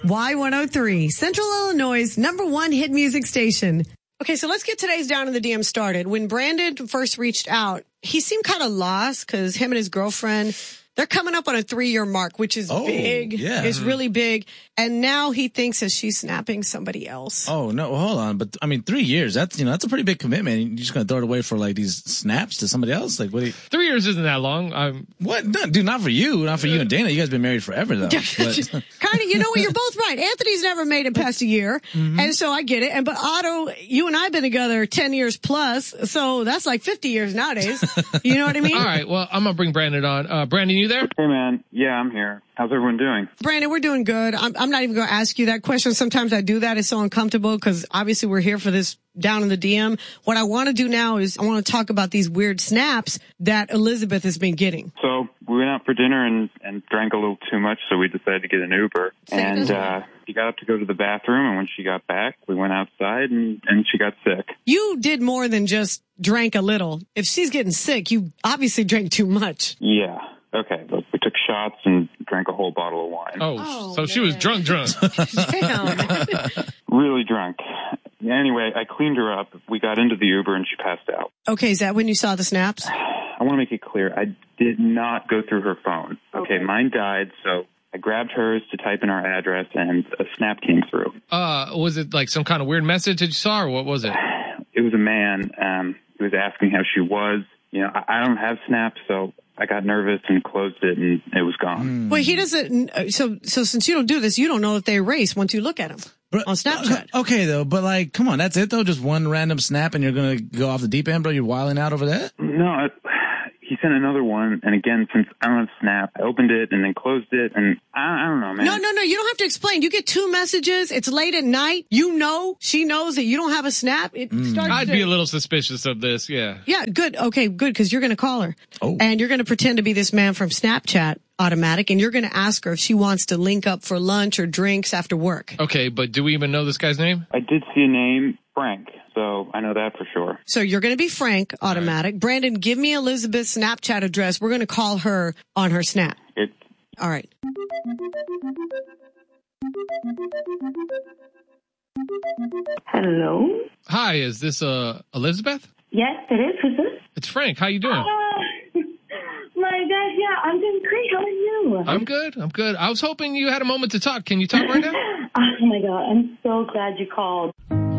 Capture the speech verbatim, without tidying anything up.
Y one oh three, Central Illinois' number one hit music station. Okay, so let's get today's Down in the D M started. When Brandon first reached out, he seemed kind of lost because him and his girlfriend, they're coming up on a three-year mark, which is oh, big. Yeah. It's really big. And now he thinks that she's snapping somebody else. Oh, no, hold on. But, I mean, three years, that's, you know, that's a pretty big commitment. You're just going to throw it away for, like, these snaps to somebody else? Like, what do you... Three years isn't that long. I'm... What? No, dude, not for you. Not for you and Dana. You guys been married forever, though. Kind of, you know what? You're both right. Anthony's never made it past a year. Mm-hmm. And so I get it. And, but Otto, you and I have been together ten years plus. So that's like fifty years nowadays. You know what I mean? All right. Well, I'm going to bring Brandon on. Uh, Brandon, you there? Hey, man. Yeah, I'm here. How's everyone doing? Brandon, we're doing good. I'm, I'm not even going to ask you that question. Sometimes I do that. It's so uncomfortable because obviously we're here for this Down in the D M. What I want to do now is I want to talk about these weird snaps that Elizabeth has been getting. So we went out for dinner and, and drank a little too much, so we decided to get an Uber. And uh, she got up to go to the bathroom, and when she got back, we went outside, and, and she got sick. You did more than just drank a little. If she's getting sick, you obviously drank too much. Yeah. Okay, but we took shots and drank a whole bottle of wine. Oh, oh so man. She was drunk, drunk. Damn. Really drunk. Anyway, I cleaned her up. We got into the Uber and she passed out. Okay, is that when you saw the snaps? I want to make it clear. I did not go through her phone. Okay, okay, mine died, so I grabbed hers to type in our address and a snap came through. Uh, was it like some kind of weird message that you saw, or what was it? It was a man. Um, he was asking how she was. You know, I, I don't have Snap, so I got nervous and closed it, and it was gone. Mm. Well, he doesn't. So, so since you don't do this, you don't know if they erase once you look at them but, on Snapchat. Okay, though, but like, come on, that's it though. Just one random snap, and you're gonna go off the deep end, bro. You're wilding out over that. No, I, he sent another one, and again, since I don't have Snap, I opened it and then closed it, and I, I don't know, man. No, no, no, you don't have to explain. You get two messages. It's late at night. You know, she knows that you don't have a Snap. It mm. starts. I'd to, be a little suspicious of this. Yeah. Yeah. Good. Okay. Good. Because you're going to call her, oh. and you're going to pretend to be this man from Snapchat. Automatic, and you're going to ask her if she wants to link up for lunch or drinks after work. Okay, but do we even know this guy's name? I did see a name, Frank, so I know that for sure. So you're going to be Frank, automatic. Right. Brandon, give me Elizabeth's Snapchat address. We're going to call her on her Snap. It's all right. Hello? Hi, is this uh Elizabeth? Yes, it is. Who's this? It's Frank. How you doing? Uh, my gosh, yeah, I'm doing great. How are you? I'm good. I'm good. I was hoping you had a moment to talk. Can you talk right now? Oh, my God. I'm so glad you called.